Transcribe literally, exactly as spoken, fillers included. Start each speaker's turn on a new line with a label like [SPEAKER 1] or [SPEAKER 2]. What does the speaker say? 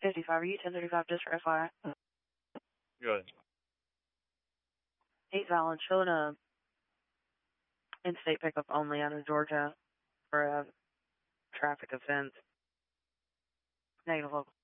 [SPEAKER 1] fifty-five, are you ten thirty-five just for F Y I?
[SPEAKER 2] Good.
[SPEAKER 1] eight Valid, showing a in-state pickup only out of Georgia for a traffic offense. Negative local.